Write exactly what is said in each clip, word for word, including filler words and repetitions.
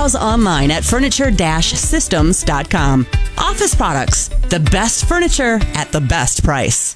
Browse online at furniture dash systems dot com. Office Products, the best furniture at the best price.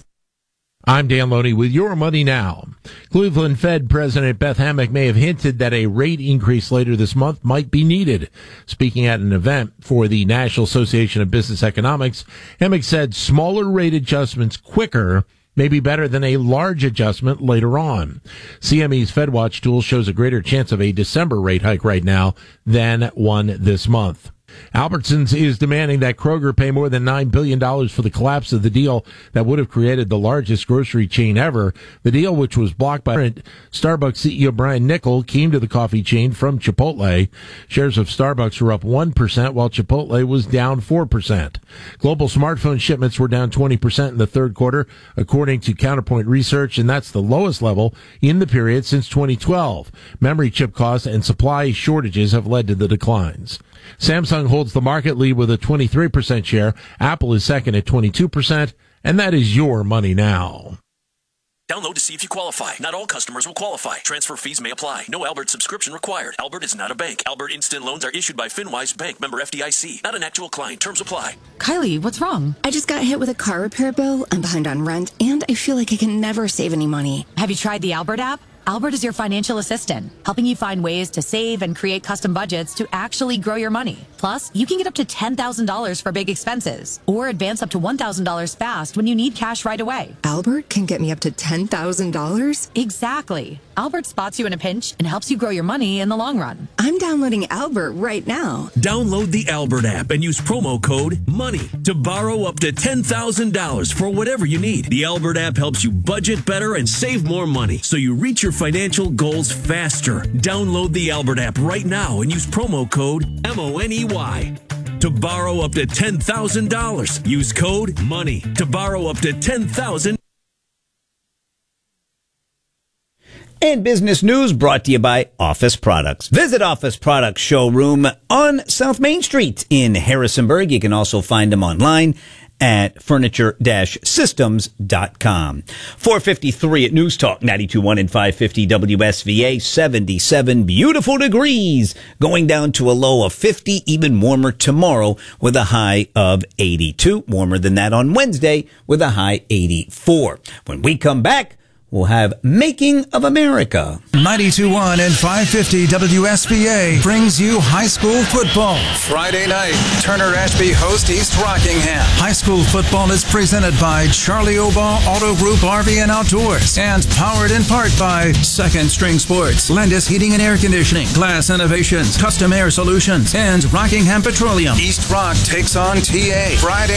I'm Dan Loney with Your Money Now. Cleveland Fed President Beth Hammack may have hinted that a rate increase later this month might be needed. Speaking at an event for the National Association of Business Economics, Hammack said smaller rate adjustments quicker may be better than a large adjustment later on. C M E's FedWatch tool shows a greater chance of a December rate hike right now than one this month. Albertsons is demanding that Kroger pay more than nine billion dollars for the collapse of the deal that would have created the largest grocery chain ever. The deal, which was blocked by Starbucks C E O Brian Niccol, came to the coffee chain from Chipotle. Shares of Starbucks were up one percent, while Chipotle was down four percent. Global smartphone shipments were down twenty percent in the third quarter, according to Counterpoint Research, and that's the lowest level in the period since twenty twelve. Memory chip costs and supply shortages have led to the declines. Samsung holds the market lead with a twenty-three percent share. Apple is second at twenty-two percent, and that is Your Money Now. Download to see if you qualify. Not all customers will qualify. Transfer fees may apply. No Albert subscription required. Albert is not a bank. Albert Instant Loans are issued by FinWise Bank, member F D I C. Not an actual client. Terms apply. Kylie, what's wrong? I just got hit with a car repair bill. I'm behind on rent, and I feel like I can never save any money. Have you tried the Albert app? Albert is your financial assistant, helping you find ways to save and create custom budgets to actually grow your money. Plus, you can get up to ten thousand dollars for big expenses, or advance up to one thousand dollars fast when you need cash right away. Albert can get me up to ten thousand dollars? Exactly. Albert spots you in a pinch and helps you grow your money in the long run. I'm downloading Albert right now. Download the Albert app and use promo code MONEY to borrow up to ten thousand dollars for whatever you need. The Albert app helps you budget better and save more money, so you reach your financial goals faster. Download the Albert app right now and use promo code M O N E Y to borrow up to ten thousand dollars. Use code MONEY to borrow up to ten thousand dollars. And business news brought to you by Office Products. Visit Office Products showroom on South Main Street in Harrisonburg. You can also find them online at furniture dash systems dot com. four fifty-three at News Talk ninety-two point one and five fifty W S V A. seventy-seven beautiful degrees, going down to a low of fifty, even warmer tomorrow with a high of eighty-two. Warmer than that on Wednesday with a high eighty-four. When we come back, we'll have Making of America. ninety-two point one and five fifty W S V A brings you high school football. Friday night, Turner Ashby hosts East Rockingham. High school football is presented by Charlie Obaugh Auto Group R V and Outdoors and powered in part by Second String Sports, Landis Heating and Air Conditioning, Glass Innovations, Custom Air Solutions, and Rockingham Petroleum. East Rock takes on T A Friday